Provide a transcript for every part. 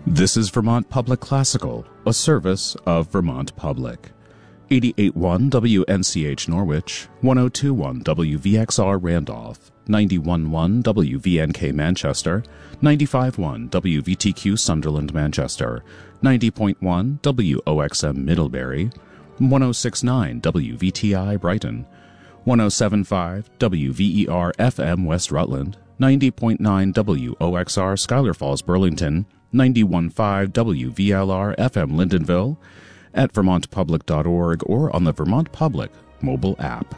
This is Vermont Public Classical, a service of Vermont Public. 88.1 WNCH Norwich, 102.1 WVXR Randolph, 91.1 WVNK Manchester, 95.1 WVTQ Sunderland Manchester, 90.1 WOXM Middlebury, 106.9 WVTI Brighton, 107.5 WVER FM West Rutland, 90.9 WOXR Schuyler Falls Burlington, 91.5 WVLR FM Lyndonville, at vermontpublic.org or on the Vermont Public mobile app.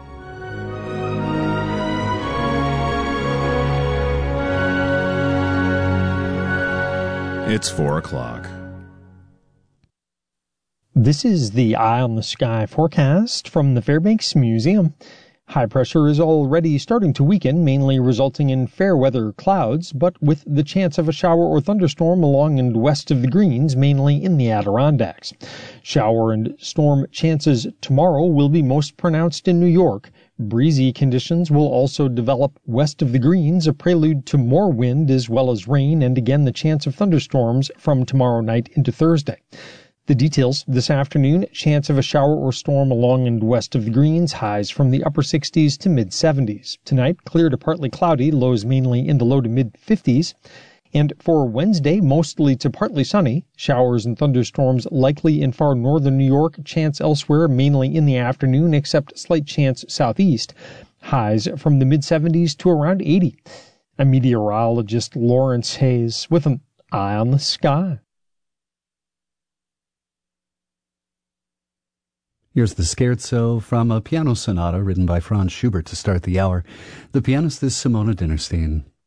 It's 4 o'clock. This is the Eye on the Sky forecast from the Fairbanks Museum. High pressure is already starting to weaken, mainly resulting in fair weather clouds, but with the chance of a shower or thunderstorm along and west of the Greens, mainly in the Adirondacks. Shower and storm chances tomorrow will be most pronounced in New York. Breezy conditions will also develop west of the Greens, a prelude to more wind as well as rain, and again the chance of thunderstorms from tomorrow night into Thursday. The details this afternoon: chance of a shower or storm along and west of the Greens, highs from the upper 60s to mid 70s. Tonight, clear to partly cloudy, lows mainly in the low to mid 50s. And for Wednesday, mostly to partly sunny, showers and thunderstorms likely in far northern New York, chance elsewhere mainly in the afternoon, except slight chance southeast. Highs from the mid 70s to around 80. I'm meteorologist Lawrence Hayes with an Eye on the Sky. Here's the Scherzo from a piano sonata written by Franz Schubert to start the hour. The pianist is Simona Dinnerstein.